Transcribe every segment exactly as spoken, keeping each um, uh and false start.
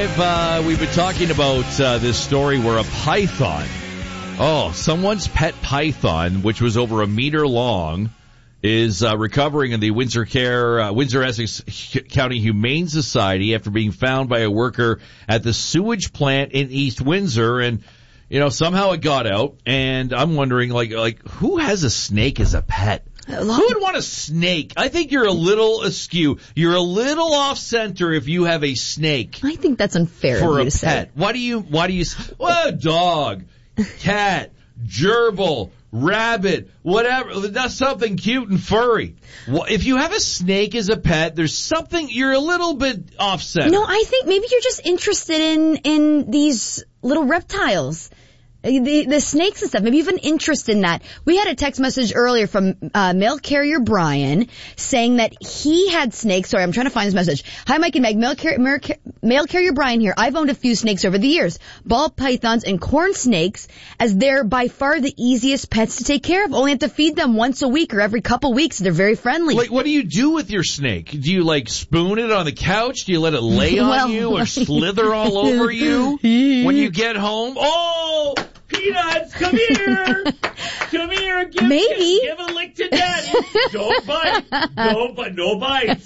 five. Uh, we've been talking about uh, this story where a python, oh, someone's pet python, which was over a meter long, is uh, recovering in the Windsor Care, uh, Windsor Essex County Humane Society after being found by a worker at the sewage plant in East Windsor. And, you know, somehow it got out. And I'm wondering, like, like who has a snake as a pet? Who would want a snake? I think you're a little askew. You're a little off center if you have a snake. I think that's unfair for of you a to pet. say. Why do you? Why do you? Well, a dog, cat, gerbil, rabbit, whatever. That's something cute and furry. If you have a snake as a pet, there's something. You're a little bit off center. No, I think maybe you're just interested in in these little reptiles. The, the snakes and stuff. Maybe you have an interest in that. We had a text message earlier from uh, mail carrier Brian saying that he had snakes. Sorry, I'm trying to find this message. Hi, Mike and Meg. Mail, car- mail, car- mail carrier Brian here. I've owned a few snakes over the years. Ball pythons and corn snakes, as they're by far the easiest pets to take care of. Only have to feed them once a week or every couple weeks. They're very friendly. Like, what do you do with your snake? Do you, like, spoon it on the couch? Do you let it lay on well, you or slither all over you when you get home? Oh! Peanuts, come here! Come here, give, Maybe. give, give a lick to Daddy. Don't bite. Don't bite. No bites.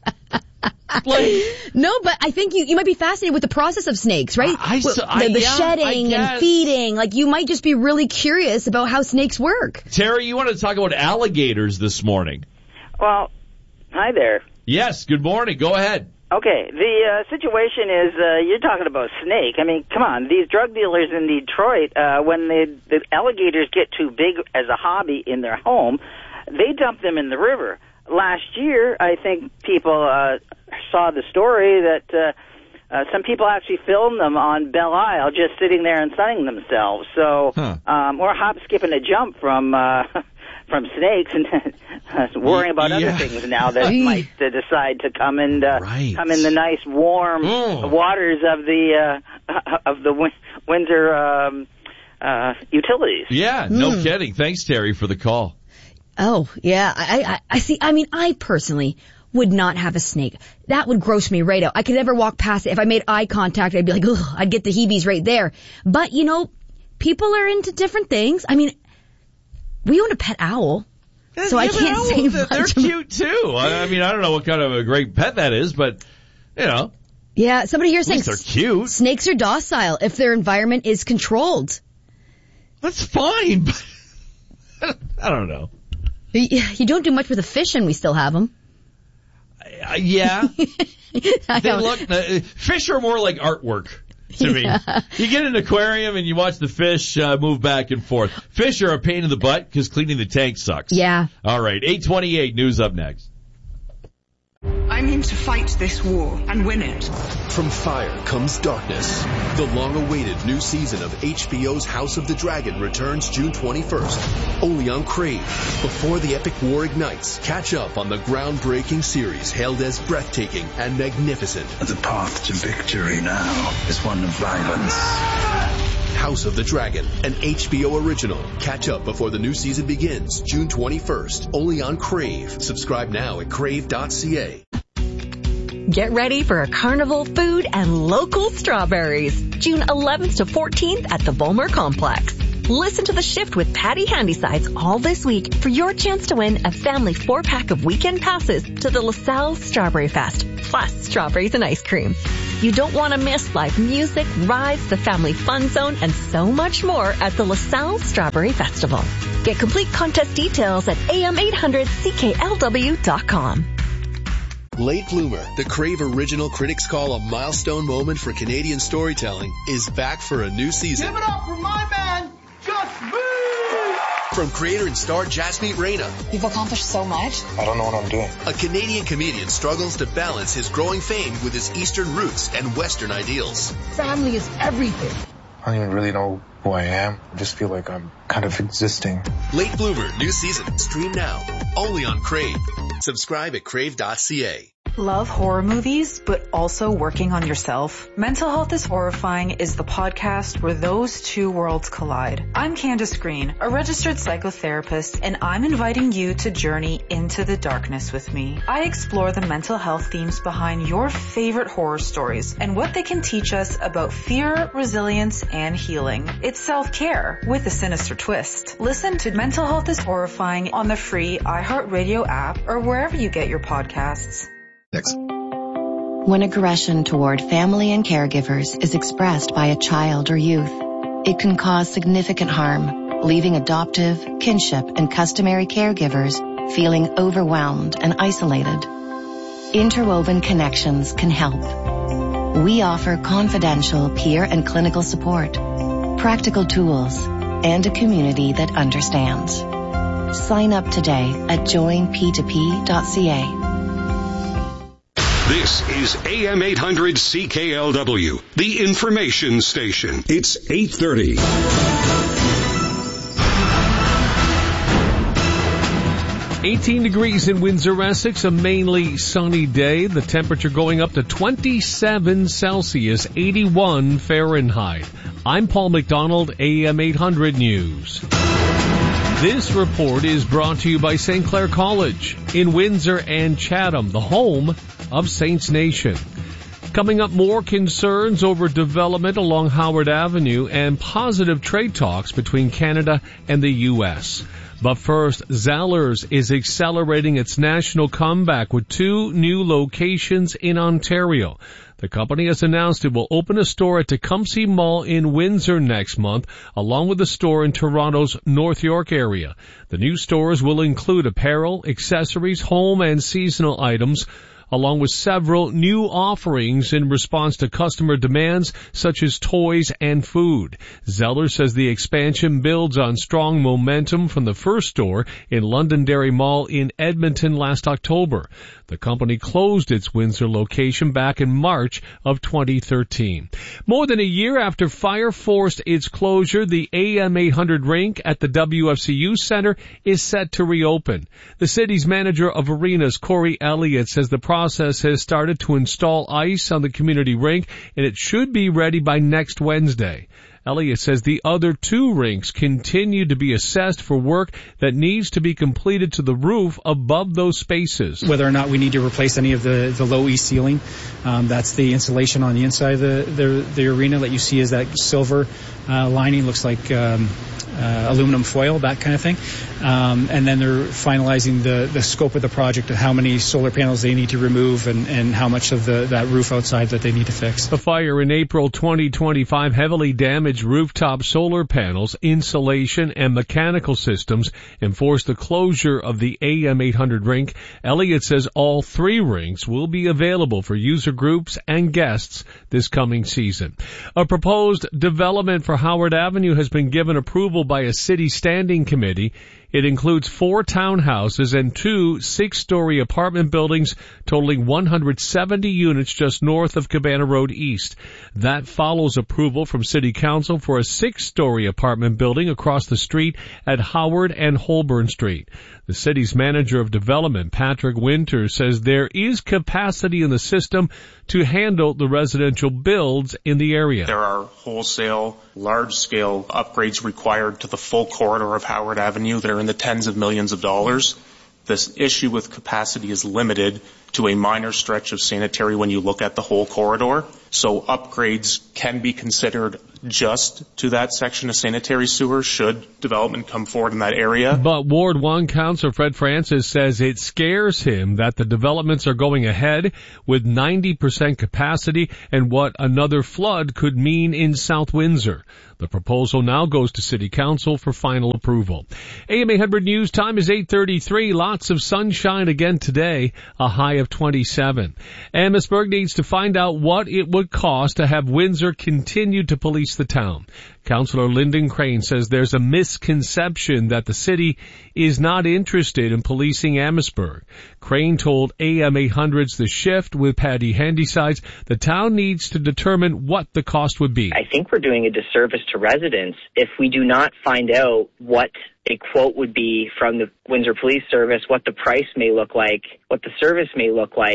Like, no, but I think you you might be fascinated with the process of snakes, right? I, I, the I, the yeah, shedding and feeding. Like, you might just be really curious about how snakes work. Terry, you wanted to talk about alligators this morning. Well, hi there. Yes, good morning. Go ahead. Okay, the uh, situation is, uh, you're talking about snake. I mean, come on, these drug dealers in Detroit, uh, when they, the alligators get too big as a hobby in their home, they dump them in the river. Last year, I think people uh, saw the story that uh, uh, some people actually filmed them on Belle Isle just sitting there and sunning themselves. So huh. um, we're hop, skip, and a jump from... Uh, from snakes and uh, worrying about yeah. other things now that might uh, decide to come and uh, right. come in the nice warm mm. waters of the uh, of the Win- Windsor um, uh, utilities. Yeah, no mm. kidding. Thanks, Terry, for the call. Oh, yeah. I, I, I see. I mean, I personally would not have a snake. That would gross me right out. I could never walk past it. If I made eye contact, I'd be like, ugh, I'd get the heebies right there. But, you know, people are into different things. I mean, we own a pet owl, yeah, so I can't owls, say they're, much. They're cute, too. I mean, I don't know what kind of a great pet that is, but, you know. Yeah, somebody here saying they're cute. Snakes are docile if their environment is controlled. That's fine, but I don't know. You, you don't do much with a fish, and we still have them. Uh, yeah. They look, uh, fish are more like artwork. To me, yeah. You get in an aquarium and you watch the fish uh, move back and forth. Fish are a pain in the butt because cleaning the tank sucks. Yeah. All right, eight twenty-eight news up next. I'm in to fight this war and win it. From fire comes darkness. The long-awaited new season of H B O's House of the Dragon returns June twenty-first, only on Crave. Before the epic war ignites, catch up on the groundbreaking series hailed as breathtaking and magnificent. The path to victory now is one of violence. House of the Dragon, an H B O original. Catch up before the new season begins June twenty-first, only on Crave. Subscribe now at crave dot c a. Get ready for a carnival food and local strawberries. June eleventh to fourteenth at the Volmer Complex. Listen to The Shift with Patty Handysides all this week for your chance to win a family four-pack of weekend passes to the LaSalle Strawberry Fest, plus strawberries and ice cream. You don't want to miss live music, rides, the family fun zone, and so much more at the LaSalle Strawberry Festival. Get complete contest details at a m eight hundred c k l w dot com. Late Bloomer, the Crave original critics call a milestone moment for Canadian storytelling, is back for a new season. Give it up for my man, Just Me! From creator and star Jasmeet Reina. You've accomplished so much. I don't know what I'm doing. A Canadian comedian struggles to balance his growing fame with his Eastern roots and Western ideals. Family is everything. I don't even really know who I am. I just feel like I'm kind of existing. Late Bloomer, new season. Stream now. Only on Crave. Subscribe at crave dot c a. Love horror movies, but also working on yourself? Mental Health is Horrifying is the podcast where those two worlds collide. I'm Candace Green, a registered psychotherapist, and I'm inviting you to journey into the darkness with me. I explore the mental health themes behind your favorite horror stories and what they can teach us about fear, resilience, and healing. It's self-care with a sinister twist. Listen to Mental Health is Horrifying on the free iHeartRadio app or wherever you get your podcasts. Next. When aggression toward family and caregivers is expressed by a child or youth, it can cause significant harm, leaving adoptive, kinship, and customary caregivers feeling overwhelmed and isolated. Interwoven Connections can help. We offer confidential peer and clinical support, practical tools, and a community that understands. Sign up today at join p two p dot c a. This is A M eight hundred C K L W, the information station. It's eight thirty. eighteen degrees in Windsor, Essex, a mainly sunny day. The temperature going up to twenty-seven Celsius, eighty-one Fahrenheit. I'm Paul McDonald, A M eight hundred News. This report is brought to you by Saint Clair College in Windsor and Chatham, the home of Saints Nation. Coming up, more concerns over development along Howard Avenue and positive trade talks between Canada and the U S. But first, Zellers is accelerating its national comeback with two new locations in Ontario. The company has announced it will open a store at Tecumseh Mall in Windsor next month, along with a store in Toronto's North York area. The new stores will include apparel, accessories, home and seasonal items, along with several new offerings in response to customer demands such as toys and food. Zeller says the expansion builds on strong momentum from the first store in Londonderry Mall in Edmonton last October. The company closed its Windsor location back in March of twenty thirteen. More than a year after fire forced its closure, the A M eight hundred rink at the W F C U Center is set to reopen. The city's manager of arenas, Corey Elliott, says the process has started to install ice on the community rink, and it should be ready by next Wednesday. Elliott says the other two rinks continue to be assessed for work that needs to be completed to the roof above those spaces. Whether or not we need to replace any of the, the low E ceiling, um, that's the insulation on the inside of the, the, the arena that you see is that silver uh, lining, looks like um, uh, aluminum foil, that kind of thing. Um, and then they're finalizing the, the scope of the project and how many solar panels they need to remove and, and how much of the, that roof outside that they need to fix. A fire in April twenty twenty-five heavily damaged rooftop solar panels, insulation, and mechanical systems and forced the closure of the A M eight hundred rink. Elliott says all three rinks will be available for user groups and guests this coming season. A proposed development for Howard Avenue has been given approval by a city standing committee. It includes four townhouses and two six-story apartment buildings totaling one hundred seventy units just north of Cabana Road East. That follows approval from City Council for a six-story apartment building across the street at Howard and Holborn Street. The city's manager of development, Patrick Winter, says there is capacity in the system to handle the residential builds in the area. There are wholesale, large-scale upgrades required to the full corridor of Howard Avenue that are in the tens of millions of dollars. This issue with capacity is limited to a minor stretch of sanitary when you look at the whole corridor. So upgrades can be considered just to that section of sanitary sewer should development come forward in that area. But Ward one Councillor Fred Francis says it scares him that the developments are going ahead with ninety percent capacity and what another flood could mean in South Windsor. The proposal now goes to City Council for final approval. A M eight hundred News time is eight thirty-three. Lots of sunshine again today, a high of twenty-seven. Amherstburg needs to find out what it would cost to have Windsor continue to police the town. Councillor Lyndon Crane says there's a misconception that the city is not interested in policing Amherstburg. Crane told A M eight hundred's The Shift with Patty Handysides the town needs to determine what the cost would be. I think we're doing a disservice to residents if we do not find out what a quote would be from the Windsor Police Service, what the price may look like, what the service may look like,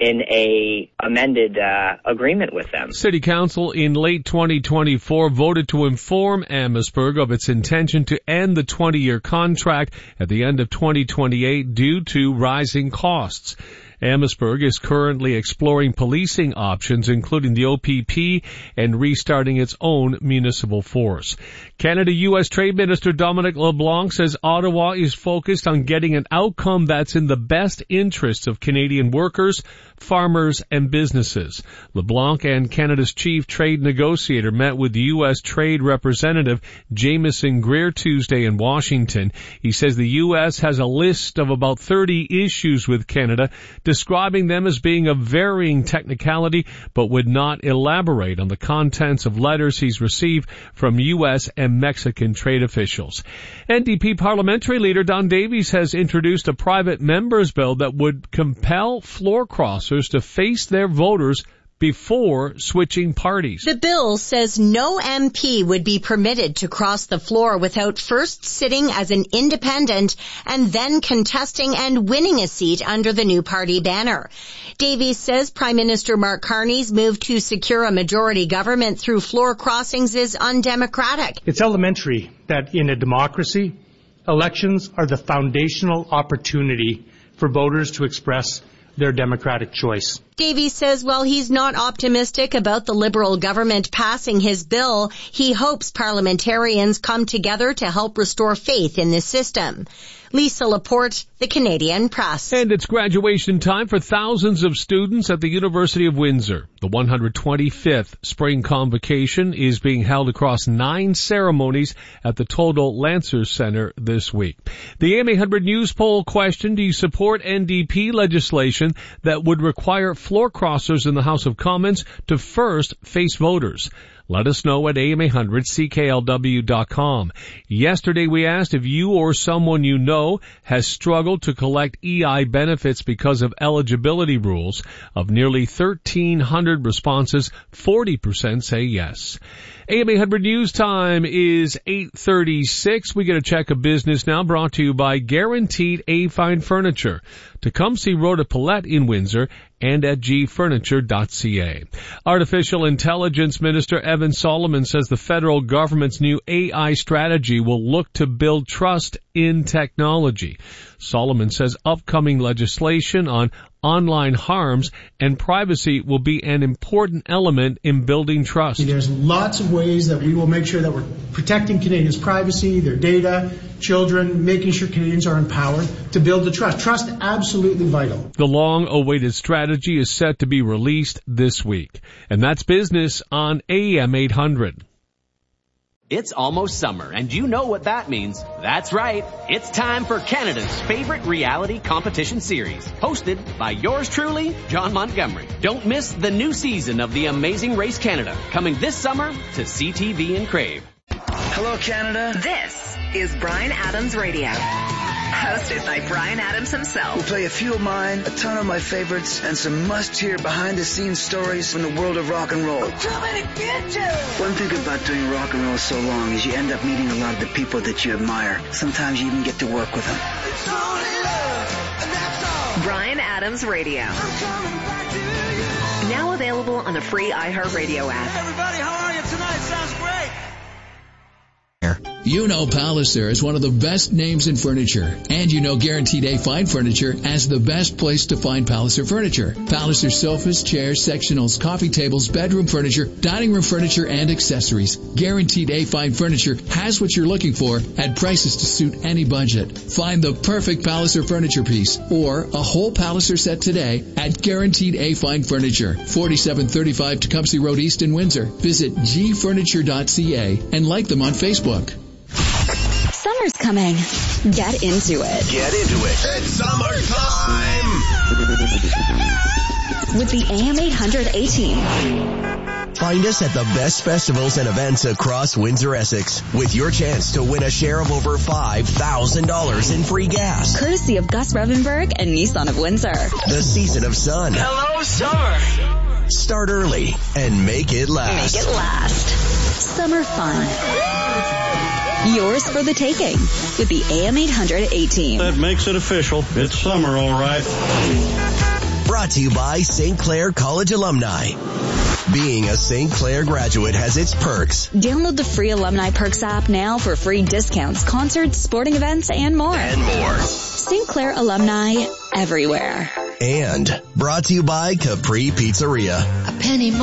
in a amended uh, agreement with them. City Council in late twenty twenty-four voted to inform Amherstburg of its intention to end the twenty-year contract at the end of twenty twenty-eight due to rising costs. Amherstburg is currently exploring policing options, including the O P P, and restarting its own municipal force. Canada-U S Trade Minister Dominic LeBlanc says Ottawa is focused on getting an outcome that's in the best interests of Canadian workers, farmers, and businesses. LeBlanc and Canada's chief trade negotiator met with the U S Trade Representative Jameson Greer Tuesday in Washington. He says the U S has a list of about thirty issues with Canada, describing them as being of varying technicality, but would not elaborate on the contents of letters he's received from U S and Mexican trade officials. N D P parliamentary leader Don Davies has introduced a private members bill that would compel floor crossers to face their voters before switching parties. The bill says no M P would be permitted to cross the floor without first sitting as an independent and then contesting and winning a seat under the new party banner. Davies says Prime Minister Mark Carney's move to secure a majority government through floor crossings is undemocratic. It's elementary that in a democracy, elections are the foundational opportunity for voters to express their democratic choice. Davies says while he's not optimistic about the Liberal government passing his bill, he hopes parliamentarians come together to help restore faith in the system. Lisa Laporte, The Canadian Press. And it's graduation time for thousands of students at the University of Windsor. The one hundred twenty-fifth Spring Convocation is being held across nine ceremonies at the Total Lancers Centre this week. The A M eight hundred News poll question, do you support N D P legislation that would require floor crossers in the House of Commons to first face voters? Let us know at A M eight hundred C K L W dot com. Yesterday we asked if you or someone you know has struggled to collect E I benefits because of eligibility rules. Of nearly thirteen hundred responses, forty percent say yes. A M eight hundred News time is eight thirty-six. We get a check of business now, brought to you by Guaranteed A-Fine Furniture. Tecumseh Road at Paulette in Windsor and at g furniture dot c a. Artificial Intelligence Minister Evan Solomon says the federal government's new A I strategy will look to build trust in technology. Solomon says upcoming legislation on online harms and privacy will be an important element in building trust. There's lots of ways that we will make sure that we're protecting Canadians' privacy, their data, children, making sure Canadians are empowered to build the trust. Trust, absolutely vital. The long-awaited strategy is set to be released this week. And that's business on A M eight hundred. It's almost summer, and you know what that means. That's right. It's time for Canada's favorite reality competition series, hosted by yours truly, John Montgomery. Don't miss the new season of The Amazing Race Canada, coming this summer to C T V and Crave. Hello, Canada. This is Bryan Adams Radio, hosted by Bryan Adams himself. We'll play a few of mine, a ton of my favorites, and some must-hear behind-the-scenes stories from the world of rock and roll. Too many bitches! One thing about doing rock and roll so long is you end up meeting a lot of the people that you admire. Sometimes you even get to work with them. It's only love, and that's all. Bryan Adams Radio. I'm coming back to you. Now available on the free iHeartRadio app. Hey everybody, how are you tonight? Sounds great. You know Palliser is one of the best names in furniture, and you know Guaranteed A-Fine Furniture as the best place to find Palliser furniture. Palliser sofas, chairs, sectionals, coffee tables, bedroom furniture, dining room furniture, and accessories. Guaranteed A-Fine Furniture has what you're looking for at prices to suit any budget. Find the perfect Palliser furniture piece or a whole Palliser set today at Guaranteed A-Fine Furniture, forty-seven thirty-five Tecumseh Road East in Windsor. Visit g furniture dot c a and like them on Facebook. Summer's coming. Get into it. Get into it. It's summertime! With the A M eight hundred A-Team. Find us at the best festivals and events across Windsor, Essex, with your chance to win a share of over five thousand dollars in free gas. Courtesy of Gus Revenberg and Nissan of Windsor. The season of sun. Hello, summer! Start early and make it last. Make it last. Summer fun. Yours for the taking with the A M eight hundred A-Team. That makes it official. It's summer, all right. Brought Brought to you by Saint Clair College Alumni. Being a Saint Clair graduate has its perks. Download the free Alumni Perks app now for free discounts, concerts, sporting events, and more. And more. Saint Clair Alumni everywhere. And brought to you by Capri Pizzeria. A penny more.